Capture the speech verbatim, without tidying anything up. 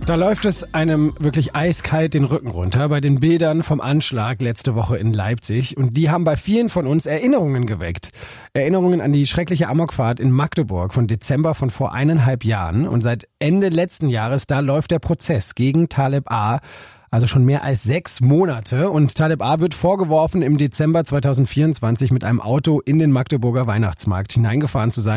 Da läuft es einem wirklich eiskalt den Rücken runter bei den Bildern vom Anschlag letzte Woche in Leipzig. Und die haben bei vielen von uns Erinnerungen geweckt. Erinnerungen an die schreckliche Amokfahrt in Magdeburg von Dezember von vor eineinhalb Jahren. Und seit Ende letzten Jahres, da läuft der Prozess gegen Taleb A. Also schon mehr als sechs Monate. Und Taleb A. wird vorgeworfen, im Dezember zweitausendvierundzwanzig mit einem Auto in den Magdeburger Weihnachtsmarkt hineingefahren zu sein.